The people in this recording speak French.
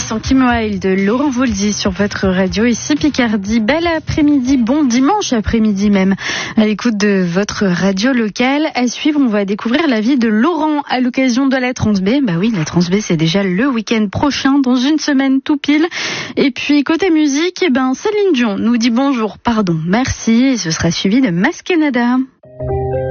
l'instant, Kim Wilde de Laurent Voulzy sur votre radio, ici Picardie. Bel après-midi, bon dimanche après-midi même, à l'écoute de votre radio locale. À suivre, on va découvrir la vie de Laurent à l'occasion de la Transb. Bah oui, la Transb, c'est déjà le week-end prochain, dans une semaine tout pile. Et puis, côté musique, Céline Dion nous dit bonjour, pardon, merci, et ce sera suivi de Mas Canada.